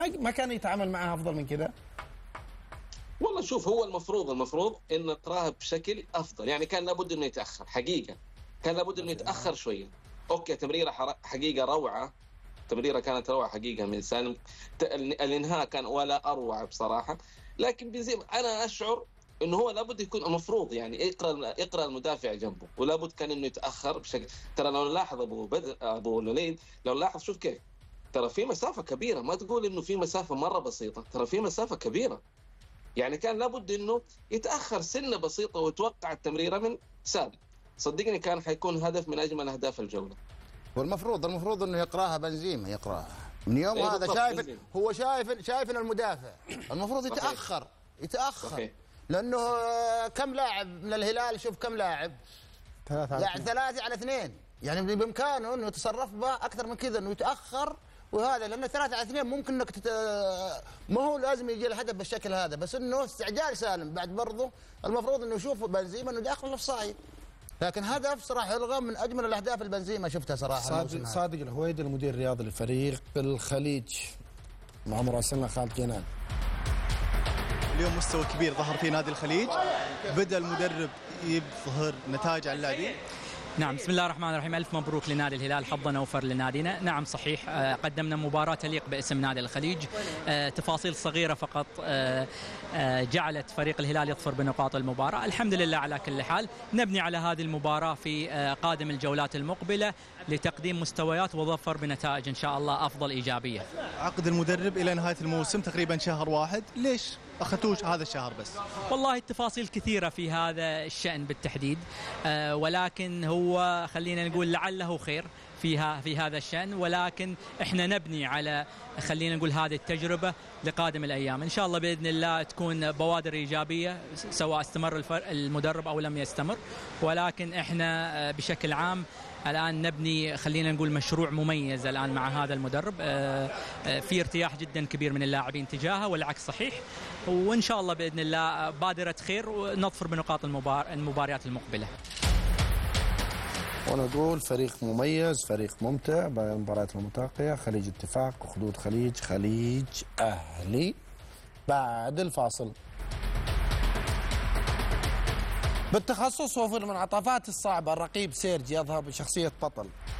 ما كان يتعامل معها افضل من كذا؟ والله شوف، هو المفروض ان نقراها بشكل افضل، يعني كان لابد انه يتاخر حقيقه، كان لابد انه يتاخر شويه. اوكي تمريره حقيقه روعه، تمريره كانت روعه حقيقه من سالم، الانهاء كان ولا اروع بصراحه. لكن بنزيما انا اشعر انه هو لابد يكون المفروض يعني يقرا المدافع جنبه، ولابد كان انه يتاخر بشكل. ترى لو نلاحظ ابو الوليد، لو نلاحظ شوف كيف، ترى في مسافه كبيره، ما تقول انه في مسافه مره بسيطه، ترى في مسافه كبيره. يعني كان لابد انه يتاخر سنه بسيطه ويتوقع التمريره من سالم. صدقني كان حيكون هدف من اجمل اهداف الجوله. والمفروض انه يقراها بنزيما، يقراها من يوم هذا. هو شايف ان المدافع المفروض يتاخر صحيح. لانه كم لاعب من الهلال، شوف كم لاعب، يعني 3 على 2، يعني بامكانه انه يتصرف به اكثر من كذا، انه يتاخر. وهذا لانه 3 على 2 ممكن انك ما هو لازم يجي الهدف بالشكل هذا، بس انه استعجال سالم بعد برضه. المفروض انه يشوف بنزيما انه داخل الاوفسايد، لكن هدف صراحه يلغى من اجمل الاهداف البنزيما شفتها صراحه. صادق الهويدي المدير الرياضي للفريق بالخليج مع مراسلنا خالد جنان. اليوم مستوى كبير ظهر في نادي الخليج، بدأ المدرب يظهر نتائج على اللاعبين. نعم، بسم الله الرحمن الرحيم. ألف مبروك لنادي الهلال، حظا أوفر لنادينا. نعم صحيح، قدمنا مباراة تليق باسم نادي الخليج. تفاصيل صغيرة فقط جعلت فريق الهلال يظفر بنقاط المباراة. الحمد لله على كل حال، نبني على هذه المباراة في قادم الجولات المقبلة لتقديم مستويات وظفر بنتائج إن شاء الله أفضل إيجابية. عقد المدرب إلى نهاية الموسم تقريبا شهر واحد، ليش أخذتوش هذا الشهر بس؟ والله التفاصيل كثيرة في هذا الشأن بالتحديد، ولكن هو خلينا نقول لعله خير في هذا الشأن، ولكن احنا نبني على خلينا نقول هذه التجربة لقادم الأيام. إن شاء الله بإذن الله تكون بوادر إيجابية سواء استمر المدرب أو لم يستمر، ولكن احنا بشكل عام الآن نبني خلينا نقول مشروع مميز الآن مع هذا المدرب. في ارتياح جدا كبير من اللاعبين تجاهه والعكس صحيح، وإن شاء الله بإذن الله بادرة خير ونظفر بنقاط المباريات المقبلة. ونقول فريق مميز، فريق ممتع بالمباريات المتبقية. خليج اتفاق وخدود خليج أهلي بعد الفاصل. بالتخصص وفي المنعطفات الصعبة الرقيب سيرج يظهر بشخصية بطل.